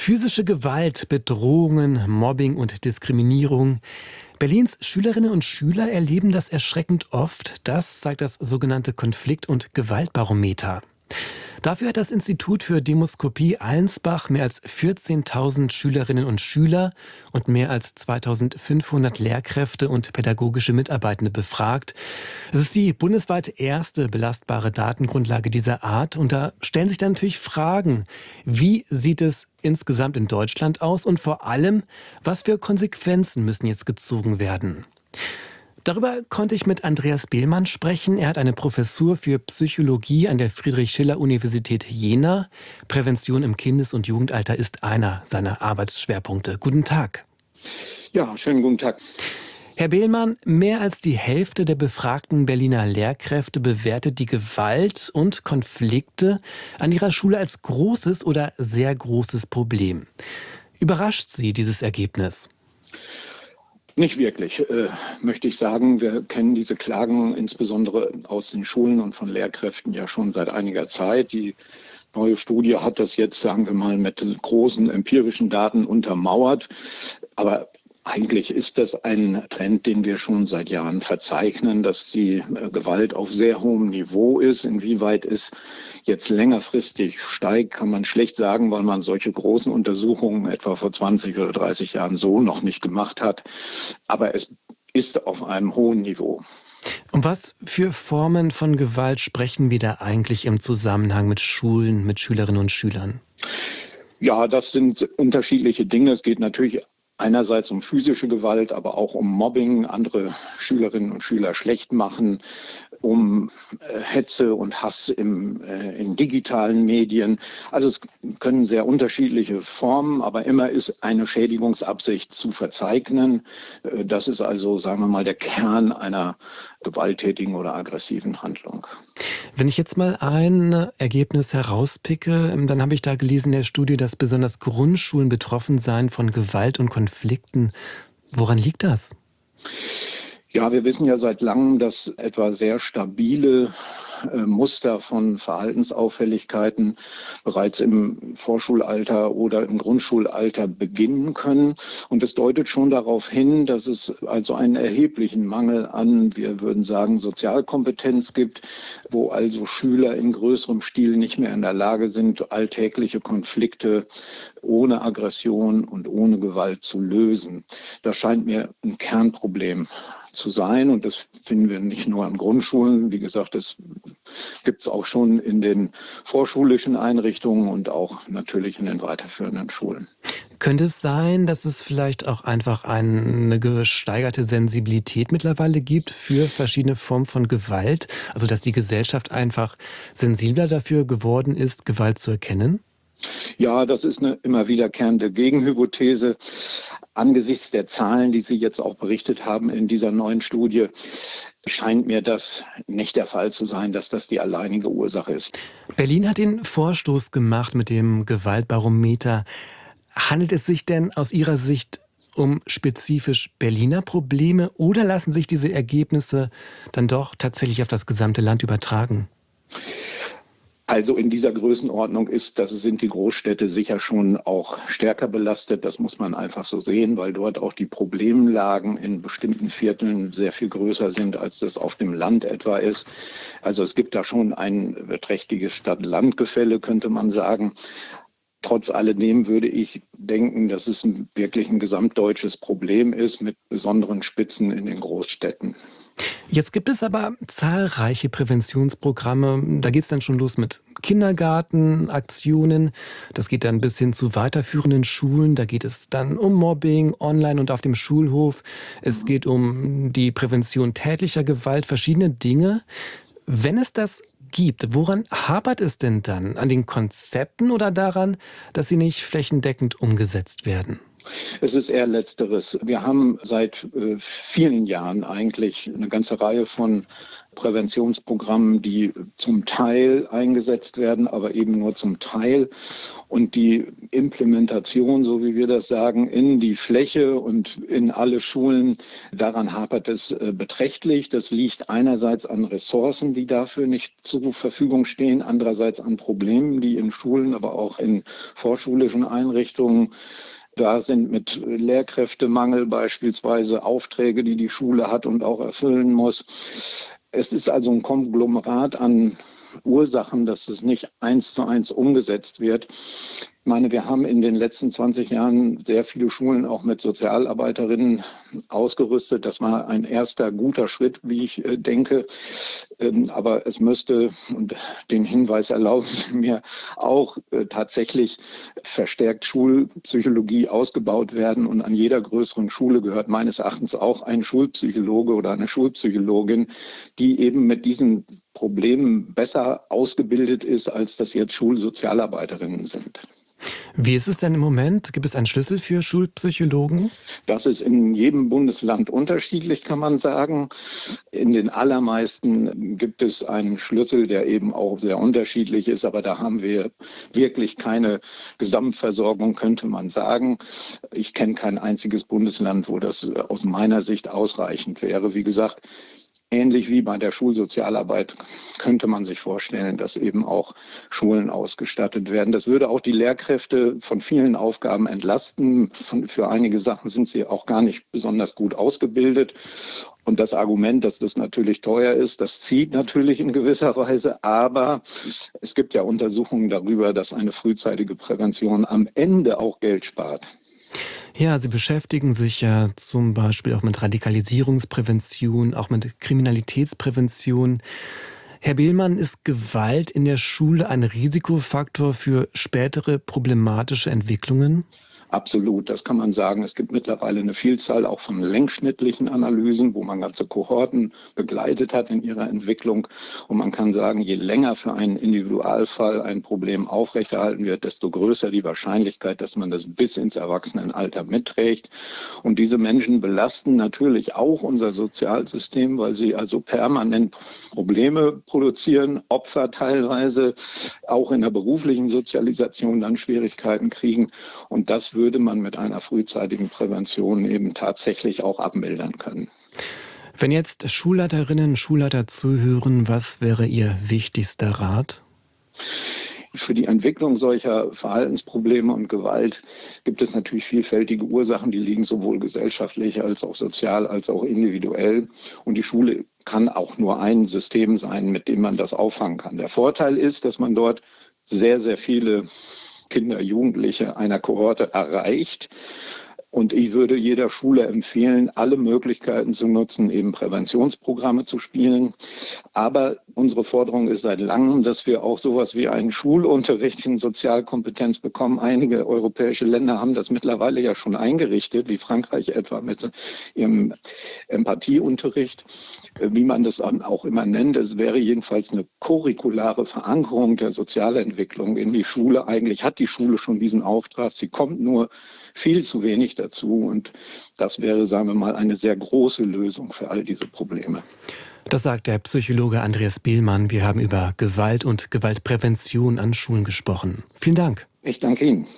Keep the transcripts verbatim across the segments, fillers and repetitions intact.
Physische Gewalt, Bedrohungen, Mobbing und Diskriminierung. Berlins Schülerinnen und Schüler erleben das erschreckend oft. Das zeigt das sogenannte Konflikt- und Gewaltbarometer. Dafür hat das Institut für Demoskopie Allensbach mehr als vierzehntausend Schülerinnen und Schüler und mehr als zweitausendfünfhundert Lehrkräfte und pädagogische Mitarbeitende befragt. Es ist die bundesweit erste belastbare Datengrundlage dieser Art. Und da stellen sich dann natürlich Fragen. Wie sieht es insgesamt in Deutschland aus? Und vor allem, was für Konsequenzen müssen jetzt gezogen werden? Darüber konnte ich mit Andreas Behlmann sprechen. Er hat eine Professur für Psychologie an der Friedrich-Schiller-Universität Jena. Prävention im Kindes- und Jugendalter ist einer seiner Arbeitsschwerpunkte. Guten Tag. Ja, schönen guten Tag. Herr Behlmann, mehr als die Hälfte der befragten Berliner Lehrkräfte bewertet die Gewalt und Konflikte an ihrer Schule als großes oder sehr großes Problem. Überrascht Sie dieses Ergebnis? Nicht wirklich, äh, möchte ich sagen. Wir kennen diese Klagen insbesondere aus den Schulen und von Lehrkräften ja schon seit einiger Zeit. Die neue Studie hat das jetzt, sagen wir mal, mit großen empirischen Daten untermauert. Aber eigentlich ist das ein Trend, den wir schon seit Jahren verzeichnen, dass die Gewalt auf sehr hohem Niveau ist. Inwieweit es jetzt längerfristig steigt, kann man schlecht sagen, weil man solche großen Untersuchungen etwa vor zwanzig oder dreißig Jahren so noch nicht gemacht hat. Aber es ist auf einem hohen Niveau. Um was für Formen von Gewalt sprechen wir da eigentlich im Zusammenhang mit Schulen, mit Schülerinnen und Schülern? Ja, das sind unterschiedliche Dinge. Es geht natürlich einerseits um physische Gewalt, aber auch um Mobbing, andere Schülerinnen und Schüler schlecht machen, um äh, Hetze und Hass im, äh, in digitalen Medien. Also es können sehr unterschiedliche Formen, aber immer ist eine Schädigungsabsicht zu verzeichnen. Äh, das ist also, sagen wir mal, der Kern einer gewalttätigen oder aggressiven Handlung. Wenn ich jetzt mal ein Ergebnis herauspicke, dann habe ich da gelesen in der Studie, dass besonders Grundschulen betroffen seien von Gewalt und Konflikten. Woran liegt das? Ja, wir wissen ja seit langem, dass etwa sehr stabile äh, Muster von Verhaltensauffälligkeiten bereits im Vorschulalter oder im Grundschulalter beginnen können. Und es deutet schon darauf hin, dass es also einen erheblichen Mangel an, wir würden sagen, Sozialkompetenz gibt, wo also Schüler in größerem Stil nicht mehr in der Lage sind, alltägliche Konflikte ohne Aggression und ohne Gewalt zu lösen. Das scheint mir ein Kernproblem zu sein. Und das finden wir nicht nur an Grundschulen. Wie gesagt, das gibt es auch schon in den vorschulischen Einrichtungen und auch natürlich in den weiterführenden Schulen. Könnte es sein, dass es vielleicht auch einfach eine gesteigerte Sensibilität mittlerweile gibt für verschiedene Formen von Gewalt? Also dass die Gesellschaft einfach sensibler dafür geworden ist, Gewalt zu erkennen? Ja, das ist eine immer wiederkehrende Gegenhypothese. Angesichts der Zahlen, die Sie jetzt auch berichtet haben in dieser neuen Studie, scheint mir das nicht der Fall zu sein, dass das die alleinige Ursache ist. Berlin hat den Vorstoß gemacht mit dem Gewaltbarometer. Handelt es sich denn aus Ihrer Sicht um spezifisch Berliner Probleme oder lassen sich diese Ergebnisse dann doch tatsächlich auf das gesamte Land übertragen? Also in dieser Größenordnung ist, das sind die Großstädte sicher schon auch stärker belastet. Das muss man einfach so sehen, weil dort auch die Problemlagen in bestimmten Vierteln sehr viel größer sind, als das auf dem Land etwa ist. Also es gibt da schon ein beträchtliches Stadt-Land-Gefälle, könnte man sagen. Trotz alledem würde ich denken, dass es ein, wirklich ein gesamtdeutsches Problem ist mit besonderen Spitzen in den Großstädten. Jetzt gibt es aber zahlreiche Präventionsprogramme. Da geht es dann schon los mit Kindergartenaktionen. Das geht dann bis hin zu weiterführenden Schulen. Da geht es dann um Mobbing, online und auf dem Schulhof. Es geht um die Prävention tätlicher Gewalt, verschiedene Dinge. Wenn es das gibt, woran hapert es denn dann? An den Konzepten oder daran, dass sie nicht flächendeckend umgesetzt werden? Es ist eher Letzteres. Wir haben seit äh, vielen Jahren eigentlich eine ganze Reihe von Präventionsprogrammen, die zum Teil eingesetzt werden, aber eben nur zum Teil. Und die Implementation, so wie wir das sagen, in die Fläche und in alle Schulen, daran hapert es äh, beträchtlich. Das liegt einerseits an Ressourcen, die dafür nicht zur Verfügung stehen, andererseits an Problemen, die in Schulen, aber auch in vorschulischen Einrichtungen da sind, mit Lehrkräftemangel beispielsweise, Aufträge, die die Schule hat und auch erfüllen muss. Es ist also ein Konglomerat an Ursachen, dass es nicht eins zu eins umgesetzt wird. Ich meine, wir haben in den letzten zwanzig Jahren sehr viele Schulen auch mit Sozialarbeiterinnen ausgerüstet. Das war ein erster guter Schritt, wie ich äh, denke. Ähm, aber es müsste, und den Hinweis erlauben Sie mir, auch äh, tatsächlich verstärkt Schulpsychologie ausgebaut werden. Und an jeder größeren Schule gehört meines Erachtens auch ein Schulpsychologe oder eine Schulpsychologin, die eben mit diesen Problemen besser ausgebildet ist, als das jetzt Schulsozialarbeiterinnen sind. Wie ist es denn im Moment? Gibt es einen Schlüssel für Schulpsychologen? Das ist in jedem Bundesland unterschiedlich, kann man sagen. In den allermeisten gibt es einen Schlüssel, der eben auch sehr unterschiedlich ist. Aber da haben wir wirklich keine Gesamtversorgung, könnte man sagen. Ich kenne kein einziges Bundesland, wo das aus meiner Sicht ausreichend wäre. Wie gesagt, ähnlich wie bei der Schulsozialarbeit könnte man sich vorstellen, dass eben auch Schulen ausgestattet werden. Das würde auch die Lehrkräfte von vielen Aufgaben entlasten. Für einige Sachen sind sie auch gar nicht besonders gut ausgebildet. Und das Argument, dass das natürlich teuer ist, das zieht natürlich in gewisser Weise. Aber es gibt ja Untersuchungen darüber, dass eine frühzeitige Prävention am Ende auch Geld spart. Ja, Sie beschäftigen sich ja zum Beispiel auch mit Radikalisierungsprävention, auch mit Kriminalitätsprävention. Herr Behlmann, ist Gewalt in der Schule ein Risikofaktor für spätere problematische Entwicklungen? Absolut, das kann man sagen. Es gibt mittlerweile eine Vielzahl auch von längsschnittlichen Analysen, wo man ganze Kohorten begleitet hat in ihrer Entwicklung. Und man kann sagen, je länger für einen Individualfall ein Problem aufrechterhalten wird, desto größer die Wahrscheinlichkeit, dass man das bis ins Erwachsenenalter mitträgt. Und diese Menschen belasten natürlich auch unser Sozialsystem, weil sie also permanent Probleme produzieren, Opfer teilweise, auch in der beruflichen Sozialisation dann Schwierigkeiten kriegen. Und das würde man mit einer frühzeitigen Prävention eben tatsächlich auch abmildern können. Wenn jetzt Schulleiterinnen und Schulleiter zuhören, was wäre Ihr wichtigster Rat? Für die Entwicklung solcher Verhaltensprobleme und Gewalt gibt es natürlich vielfältige Ursachen, die liegen sowohl gesellschaftlich als auch sozial als auch individuell. Und die Schule kann auch nur ein System sein, mit dem man das auffangen kann. Der Vorteil ist, dass man dort sehr, sehr viele Kinder, Jugendliche einer Kohorte erreicht. Und ich würde jeder Schule empfehlen, alle Möglichkeiten zu nutzen, eben Präventionsprogramme zu spielen. Aber unsere Forderung ist seit langem, dass wir auch sowas wie einen Schulunterricht in Sozialkompetenz bekommen. Einige europäische Länder haben das mittlerweile ja schon eingerichtet, wie Frankreich etwa mit ihrem Empathieunterricht, wie man das auch immer nennt. Es wäre jedenfalls eine curriculare Verankerung der Sozialentwicklung in die Schule. Eigentlich hat die Schule schon diesen Auftrag. Sie kommt nur viel zu wenig dazu. Und das wäre, sagen wir mal, eine sehr große Lösung für all diese Probleme. Das sagt der Psychologe Andreas Behlmann. Wir haben über Gewalt und Gewaltprävention an Schulen gesprochen. Vielen Dank. Ich danke Ihnen.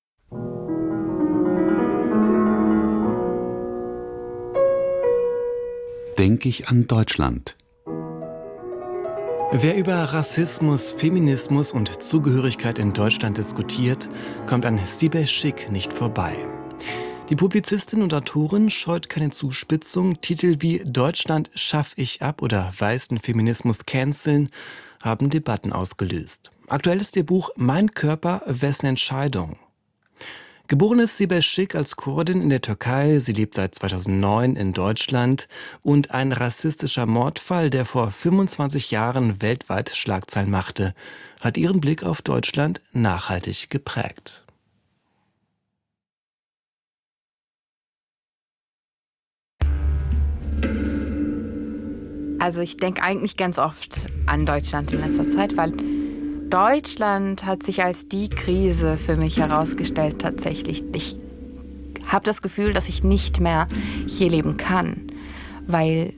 Denke ich an Deutschland. Wer über Rassismus, Feminismus und Zugehörigkeit in Deutschland diskutiert, kommt an Sibel Schick nicht vorbei. Die Publizistin und Autorin scheut keine Zuspitzung. Titel wie »Deutschland schaff ich ab« oder »Weißen Feminismus canceln« haben Debatten ausgelöst. Aktuell ist ihr Buch »Mein Körper, wessen Entscheidung?«. Geboren ist Sibel Schick als Kurdin in der Türkei. Sie lebt seit zweitausendneun in Deutschland. Und ein rassistischer Mordfall, der vor fünfundzwanzig Jahren weltweit Schlagzeilen machte, hat ihren Blick auf Deutschland nachhaltig geprägt. Also ich denke eigentlich ganz oft an Deutschland in letzter Zeit, weil Deutschland hat sich als die Krise für mich herausgestellt tatsächlich. Ich habe das Gefühl, dass ich nicht mehr hier leben kann, weil,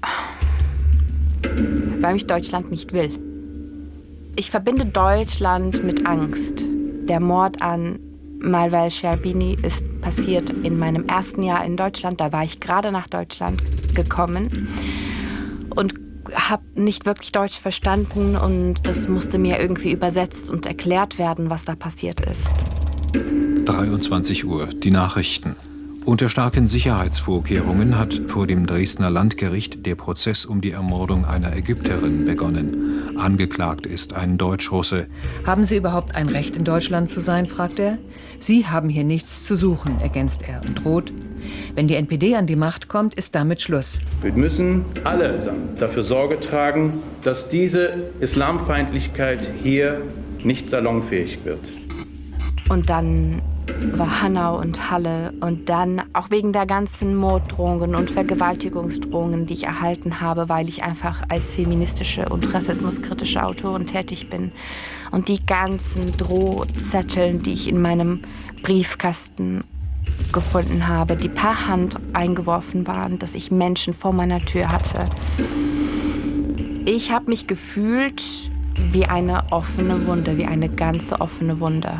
weil mich Deutschland nicht will. Ich verbinde Deutschland mit Angst. Der Mord an Marwel Sherbini ist passiert in meinem ersten Jahr in Deutschland. Da war ich gerade nach Deutschland gekommen und habe nicht wirklich Deutsch verstanden. Und das musste mir irgendwie übersetzt und erklärt werden, was da passiert ist. dreiundzwanzig Uhr, die Nachrichten. Unter starken Sicherheitsvorkehrungen hat vor dem Dresdner Landgericht der Prozess um die Ermordung einer Ägypterin begonnen. Angeklagt ist ein Deutschrusse. Haben Sie überhaupt ein Recht, in Deutschland zu sein, fragt er. Sie haben hier nichts zu suchen, ergänzt er und droht. Wenn die N P D an die Macht kommt, ist damit Schluss. Wir müssen allesamt dafür Sorge tragen, dass diese Islamfeindlichkeit hier nicht salonfähig wird. Und dann war Hanau und Halle und dann auch wegen der ganzen Morddrohungen und Vergewaltigungsdrohungen, die ich erhalten habe, weil ich einfach als feministische und rassismuskritische Autorin tätig bin. Und die ganzen Drohzetteln, die ich in meinem Briefkasten gefunden habe, die per Hand eingeworfen waren, dass ich Menschen vor meiner Tür hatte. Ich habe mich gefühlt wie eine offene Wunde, wie eine ganze offene Wunde.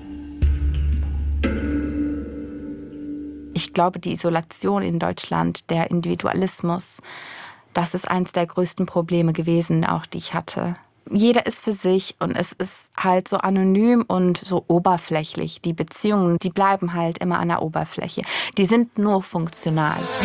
Ich glaube, die Isolation in Deutschland, der Individualismus, das ist eines der größten Probleme gewesen, auch die ich hatte. Jeder ist für sich und es ist halt so anonym und so oberflächlich. Die Beziehungen, die bleiben halt immer an der Oberfläche. Die sind nur funktional.